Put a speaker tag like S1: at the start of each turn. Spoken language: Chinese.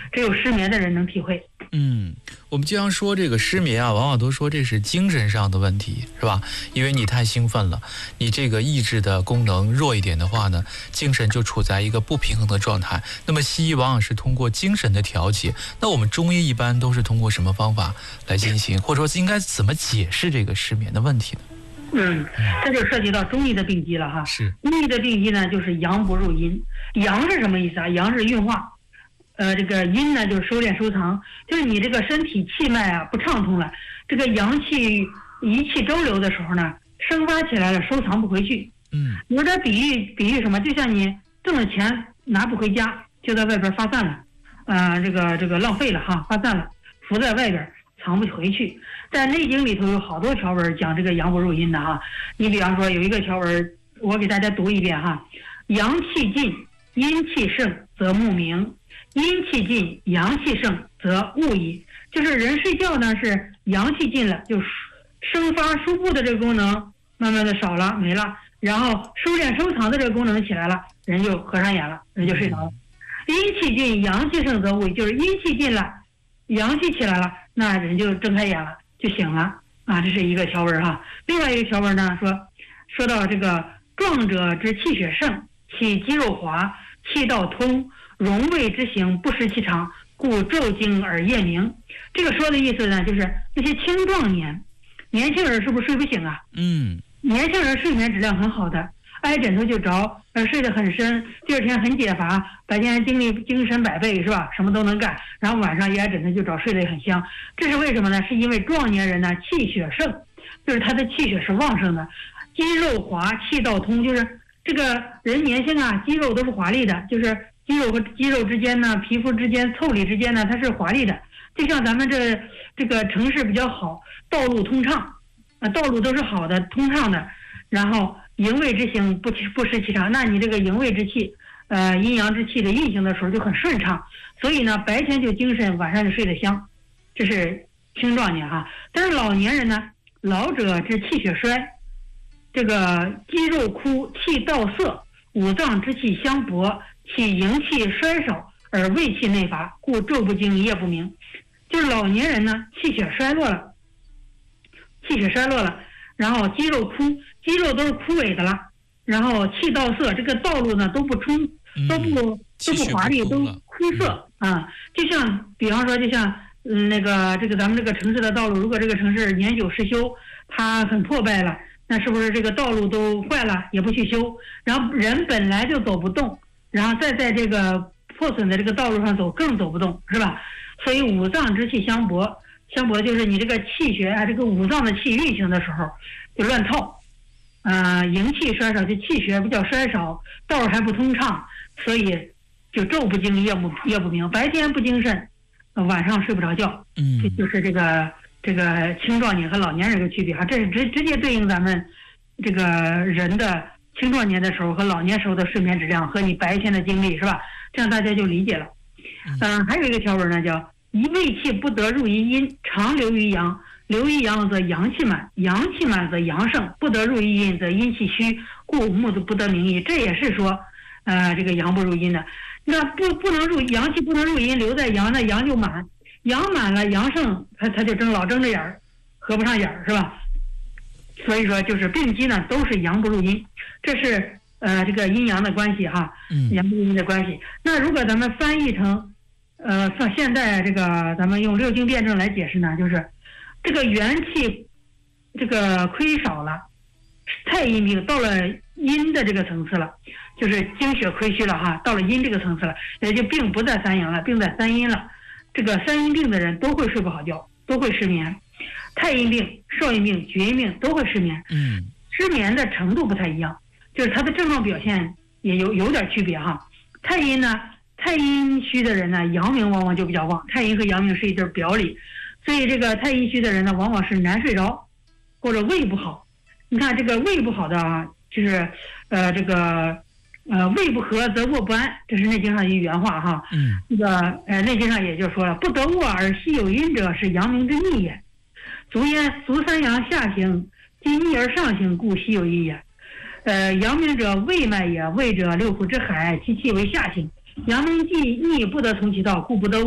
S1: 只有失眠的人能体会。
S2: 我们经常说这个失眠啊，往往都说这是精神上的问题，是吧？因为你太兴奋了，你这个意志的功能弱一点的话呢，精神就处在一个不平衡的状态。那么西医往往是通过精神的调节，那我们中医一般都是通过什么方法来进行，或者说应该怎么解释这个失眠的问题呢？
S1: 这就涉及到中医的病机了哈。
S2: 是
S1: 中医的病机呢，就是阳不入阴。阳是什么意思啊？阳是运化，这个阴呢就是收敛收藏，就是你这个身体气脉啊不畅通了，这个阳气一气周流的时候呢，生发起来了，收藏不回去。有点比喻什么？就像你挣了钱拿不回家，就在外边发散了，这个浪费了哈，发散了，浮在外边藏不回去。在《内经》里头有好多条文讲这个阳不入阴的哈。你比方说有一个条文，我给大家读一遍哈：阳气尽，阴气盛，则目明；阴气尽，阳气盛，则物矣。就是人睡觉呢是阳气尽了，就生发输布的这个功能慢慢的少了没了，然后收敛收藏的这个功能起来了，人就合上眼了，人就睡着了。阴气尽，阳气盛，则物矣，就是阴气尽了，阳气起来了，那人就睁开眼了，就醒了啊。这是一个条文哈。另外一个条文呢说到这个壮者之气血盛，其肌肉滑，气道通，荣卫之行，不失其常，故昼惊而夜明。这个说的意思呢，就是那些青壮年轻人是不是睡不醒啊？年轻人睡眠质量很好的，挨枕头就着，睡得很深，第二天很解乏，白天精神百倍是吧？什么都能干，然后晚上一挨枕头就着，睡得也很香。这是为什么呢？是因为壮年人呢气血盛，就是他的气血是旺盛的，肌肉滑，气道通，就是这个人年轻啊，肌肉都是华丽的，就是肌肉和肌肉之间呢，皮肤之间、腠理之间呢，它是华丽的。就像咱们这个城市比较好，道路通畅，道路都是好的、通畅的，然后营卫之行不失其常，那你这个营卫之气，阴阳之气的运行的时候就很顺畅，所以呢，白天就精神，晚上就睡得香。这是青壮年哈。但是老年人呢，老者之气血衰，这个肌肉枯，气道涩，五脏之气相搏，其营气衰少而胃气内乏，故昼不惊，夜不明。就是老年人呢，气血衰落了，然后肌肉枯，肌肉都是枯萎的了，然后气道涩，这个道路呢都不通，都不华丽，都枯涩啊。就像比方说，就像这个咱们这个城市的道路，如果这个城市年久失修，它很破败了，那是不是这个道路都坏了也不去修，然后人本来就走不动，然后再在这个破损的这个道路上走更走不动，是吧？所以五脏之气相搏就是你这个气血啊，这个五脏的气运行的时候就乱套，营气衰少，就气血比较衰少，道还不通畅，所以就昼不惊，夜不明，白天不精神，晚上睡不着觉。这就是这个青壮年和老年人的区别哈。这是直接对应咱们这个人的青壮年的时候和老年时候的睡眠质量和你白天的经历，是吧？这样大家就理解了。还有一个条文呢，叫一胃气不得入于阴，常流于阳，流于阳则阳气满，阳气满则阳盛，不得入于阴则阴气虚，故目不得明矣。这也是说这个阳不入阴的。那不能入阳气，不能入阴，留在阳，那阳就满，阳满了，阳盛，他就老睁着眼儿，合不上眼儿，是吧？所以说就是病机呢都是阳不入阴，这是这个阴阳的关系哈，阳不入阴的关系。那如果咱们翻译成像现在这个咱们用六经辩证来解释呢，就是这个元气这个亏少了，太阴病到了阴的这个层次了，就是精血亏虚了哈，到了阴这个层次了，也就病不在三阳了，病在三阴了。这个三阴病的人都会睡不好觉，都会失眠。太阴病、少阴病、厥阴病都会失眠。失眠的程度不太一样，就是它的症状表现也有点区别哈。太阴呢，太阴虚的人呢，阳明往往就比较旺，太阴和阳明是一对表里，所以这个太阴虚的人呢，往往是难睡着，或者胃不好。你看这个胃不好的啊，就是胃不和则卧不安，这是《内经》上一原话哈。这个《内经》上也就说了，不得卧而息有阴者，是阳明之逆也。足三阳下行，积逆而上行，故息有阴也。阳明者胃脉也，胃者六腑之海，其气为下行。阳明既逆不得从其道，故不得